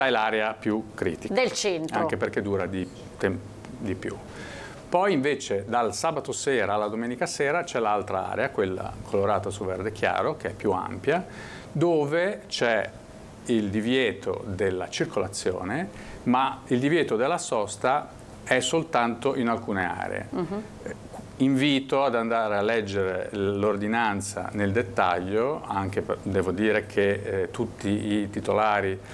è l'area più critica. Del centro. Anche perché dura di più. Poi invece dal sabato sera alla domenica sera c'è l'altra area, quella colorata su verde chiaro, che è più ampia, dove c'è il divieto della circolazione, ma il divieto della sosta è soltanto in alcune aree. Invito ad andare a leggere l'ordinanza nel dettaglio, anche devo dire che tutti i titolari